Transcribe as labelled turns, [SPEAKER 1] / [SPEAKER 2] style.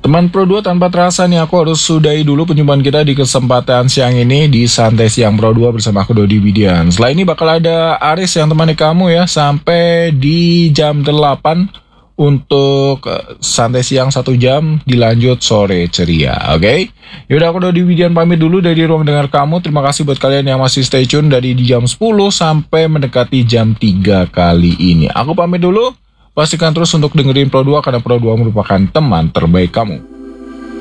[SPEAKER 1] Teman Pro 2, tanpa terasa nih aku harus sudahi dulu perjumpaan kita di kesempatan siang ini di Santai Siang Pro 2 bersama aku Dodi Widian. Setelah ini bakal ada Aris yang temani kamu ya sampai di jam 8 untuk Santai Siang 1 jam, dilanjut sore ceria, oke? Yaudah, aku Dodi Widian pamit dulu dari ruang dengar kamu. Terima kasih buat kalian yang masih stay tune dari di jam 10 sampai mendekati jam 3 kali ini. Aku pamit dulu. Pastikan terus untuk dengerin Pro 2 karena Pro 2 merupakan teman terbaik kamu.